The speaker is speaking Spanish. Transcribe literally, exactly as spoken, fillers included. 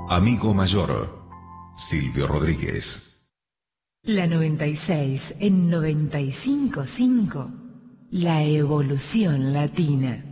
Amigo Mayor, Silvio Rodríguez. La noventa y seis en noventa y cinco punto cinco, La Evolución Latina.